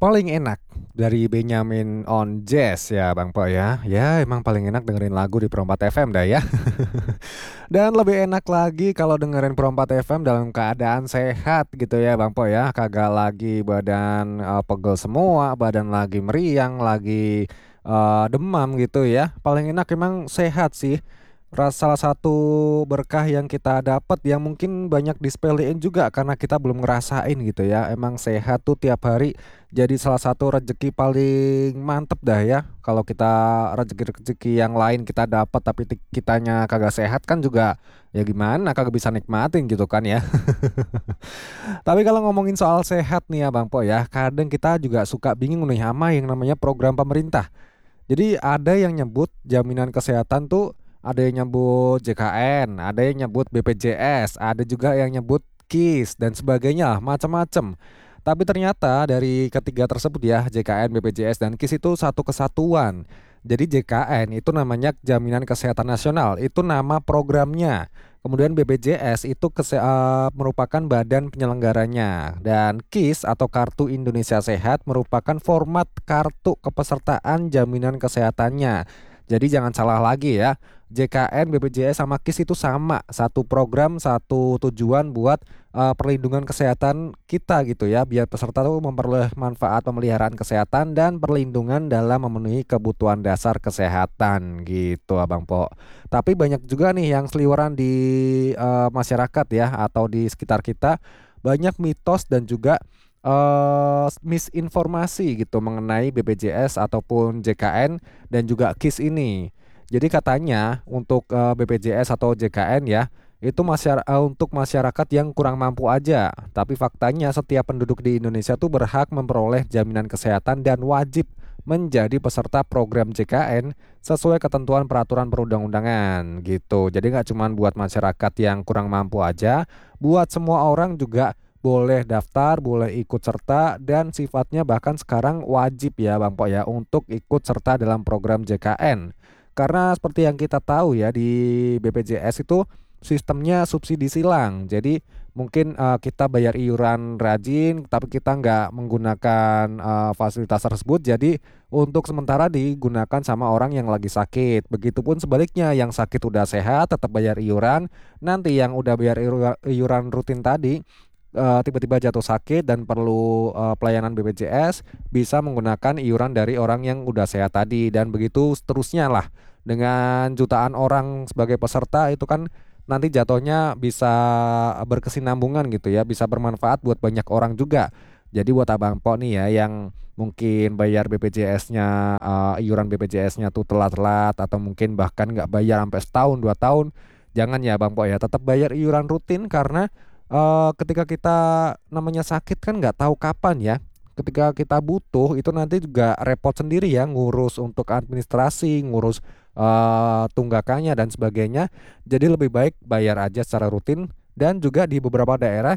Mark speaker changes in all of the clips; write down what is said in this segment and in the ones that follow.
Speaker 1: Paling enak dari Benyamin on Jazz ya Bang Po ya. Ya emang paling enak dengerin lagu di Perompak FM dah ya. Dan lebih enak lagi kalau dengerin Perompak FM dalam keadaan sehat gitu ya Bang Po ya. Kagak lagi badan pegel semua, badan lagi meriang, lagi demam gitu ya. Paling enak emang sehat sih. Salah satu berkah yang kita dapat yang mungkin banyak disepelein juga karena kita belum ngerasain gitu ya. Emang sehat tuh tiap hari jadi salah satu rezeki paling mantep dah ya. Kalau kita rezeki-rezeki yang lain kita dapat tapi kitanya kagak sehat kan juga ya gimana kagak bisa nikmatin gitu kan ya. Tapi kalau ngomongin soal sehat nih ya Bang Po ya, kadang kita juga suka bingung nih sama yang namanya program pemerintah. Jadi ada yang nyebut jaminan kesehatan tuh ada yang nyebut JKN, ada yang nyebut BPJS, ada juga yang nyebut KIS dan sebagainya, macam-macam. Tapi ternyata dari ketiga tersebut ya, JKN, BPJS dan KIS itu satu kesatuan. Jadi JKN itu namanya Jaminan Kesehatan Nasional, itu nama programnya. Kemudian BPJS itu merupakan badan penyelenggaranya dan KIS atau Kartu Indonesia Sehat merupakan format kartu kepesertaan jaminan kesehatannya. Jadi jangan salah lagi ya. JKN, BPJS sama KIS itu sama, satu program, satu tujuan buat perlindungan kesehatan kita gitu ya, biar peserta tuh memperoleh manfaat pemeliharaan kesehatan dan perlindungan dalam memenuhi kebutuhan dasar kesehatan gitu Abang Po. Tapi banyak juga nih yang seliweran di masyarakat ya atau di sekitar kita, banyak mitos dan juga misinformasi gitu mengenai BPJS ataupun JKN dan juga KIS ini. Jadi katanya untuk BPJS atau JKN ya itu untuk masyarakat yang kurang mampu aja. Tapi faktanya setiap penduduk di Indonesia tuh berhak memperoleh jaminan kesehatan dan wajib menjadi peserta program JKN sesuai ketentuan peraturan perundang-undangan gitu. Jadi nggak cuma buat masyarakat yang kurang mampu aja, buat semua orang juga boleh daftar, boleh ikut serta dan sifatnya bahkan sekarang wajib ya Bang Po ya untuk ikut serta dalam program JKN. Karena seperti yang kita tahu ya di BPJS itu sistemnya subsidi silang. Jadi mungkin kita bayar iuran rajin tapi kita nggak menggunakan fasilitas tersebut. Jadi untuk sementara digunakan sama orang yang lagi sakit. Begitupun sebaliknya yang sakit udah sehat tetap bayar iuran. Nanti yang udah bayar iuran rutin tadi tiba-tiba jatuh sakit dan perlu pelayanan BPJS bisa menggunakan iuran dari orang yang udah sehat tadi dan begitu seterusnya lah dengan jutaan orang sebagai peserta itu kan nanti jatuhnya bisa berkesinambungan gitu ya bisa bermanfaat buat banyak orang juga. Jadi buat Abang Po nih ya yang mungkin bayar BPJS-nya iuran BPJS-nya tuh telat-telat atau mungkin bahkan nggak bayar sampai setahun 2 tahun, jangan ya Bang Po ya tetap bayar iuran rutin karena ketika kita namanya sakit kan nggak tahu kapan ya. Ketika kita butuh itu nanti juga repot sendiri ya ngurus untuk administrasi, ngurus tunggakannya dan sebagainya. Jadi lebih baik bayar aja secara rutin dan juga di beberapa daerah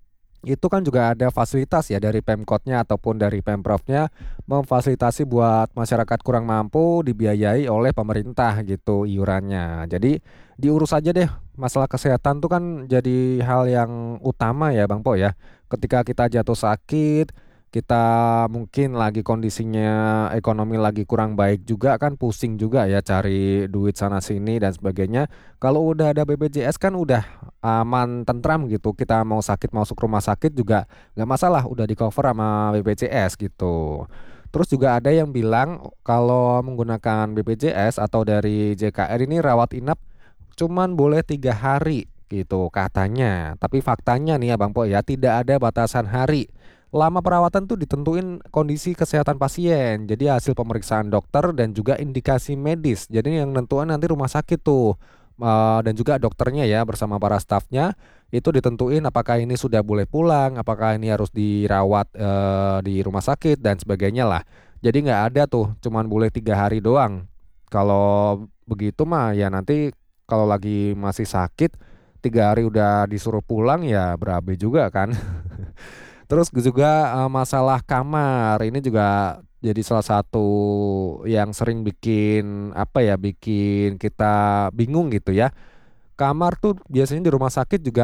Speaker 1: itu kan juga ada fasilitas ya dari Pemkotnya ataupun dari Pemprovnya memfasilitasi buat masyarakat kurang mampu dibiayai oleh pemerintah gitu iurannya. Jadi diurus aja deh masalah kesehatan tuh kan jadi hal yang utama ya Bang Po ya. Ketika kita jatuh sakit, kita mungkin lagi kondisinya ekonomi lagi kurang baik juga kan pusing juga ya cari duit sana sini dan sebagainya. Kalau udah ada BPJS kan udah aman tentram gitu kita mau sakit masuk rumah sakit juga nggak masalah udah di cover sama BPJS gitu. Terus juga ada yang bilang kalau menggunakan BPJS atau dari JKR ini rawat inap cuman boleh 3 hari gitu katanya. Tapi faktanya nih ya Bang Po ya tidak ada batasan hari. Lama perawatan tuh ditentuin kondisi kesehatan pasien. Jadi hasil pemeriksaan dokter dan juga indikasi medis. Jadi yang nentuin nanti rumah sakit tuh. Dan juga dokternya ya bersama para stafnya itu ditentuin apakah ini sudah boleh pulang, apakah ini harus dirawat di rumah sakit dan sebagainya lah. Jadi nggak ada tuh, cuman boleh 3 hari doang. Kalau begitu mah ya nanti kalau lagi masih sakit 3 hari udah disuruh pulang ya berabe juga kan. Terus juga masalah kamar ini juga jadi salah satu yang sering bikin apa ya bikin kita bingung gitu ya. Kamar tuh biasanya di rumah sakit juga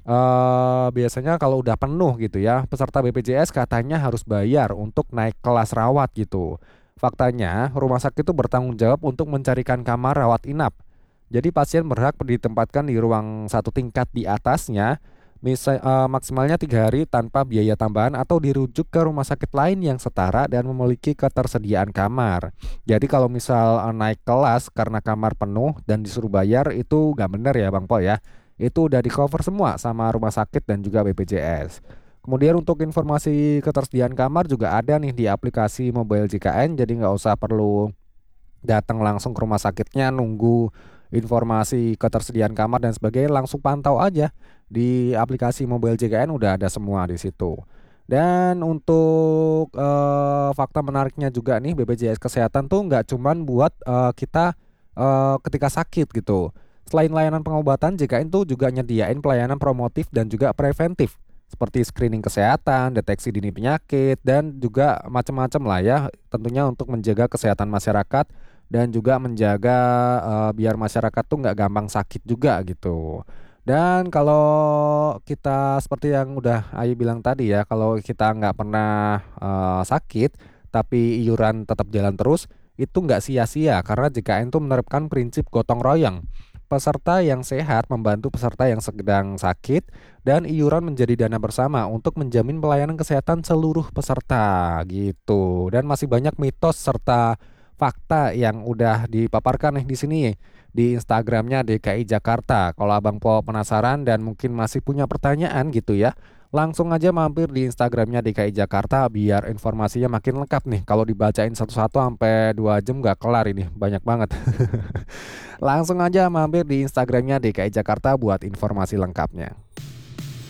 Speaker 1: biasanya kalau udah penuh gitu ya, peserta BPJS katanya harus bayar untuk naik kelas rawat gitu. Faktanya, rumah sakit itu bertanggung jawab untuk mencarikan kamar rawat inap. Jadi pasien berhak ditempatkan di ruang satu tingkat di atasnya, maksimalnya 3 hari tanpa biaya tambahan atau dirujuk ke rumah sakit lain yang setara dan memiliki ketersediaan kamar. Jadi kalau misal naik kelas karena kamar penuh dan disuruh bayar itu nggak bener ya Bang Po ya. Itu udah di cover semua sama rumah sakit dan juga BPJS. Kemudian untuk informasi ketersediaan kamar juga ada nih di aplikasi mobile JKN, jadi nggak usah perlu datang langsung ke rumah sakitnya nunggu informasi ketersediaan kamar dan sebagainya, langsung pantau aja di aplikasi mobile JKN udah ada semua di situ. Dan untuk fakta menariknya juga nih, BPJS Kesehatan tuh nggak cuman buat kita ketika sakit gitu. Selain layanan pengobatan, JKN tuh juga nyediain pelayanan promotif dan juga preventif seperti screening kesehatan, deteksi dini penyakit, dan juga macam-macam lah ya, tentunya untuk menjaga kesehatan masyarakat dan juga menjaga biar masyarakat tuh nggak gampang sakit juga gitu. Dan kalau kita seperti yang udah Ayu bilang tadi ya, kalau kita nggak pernah sakit tapi iuran tetap jalan terus, itu nggak sia-sia karena JKN tuh menerapkan prinsip gotong royong. Peserta yang sehat membantu peserta yang sedang sakit dan iuran menjadi dana bersama untuk menjamin pelayanan kesehatan seluruh peserta gitu. Dan masih banyak mitos serta fakta yang udah dipaparkan nih di sini di Instagramnya DKI Jakarta. Kalau Abang Po penasaran dan mungkin masih punya pertanyaan gitu ya, langsung aja mampir di Instagramnya DKI Jakarta biar informasinya makin lengkap nih. Kalau dibacain satu-satu sampai 2 jam gak kelar ini, banyak banget. Langsung aja mampir di Instagramnya DKI Jakarta buat informasi lengkapnya.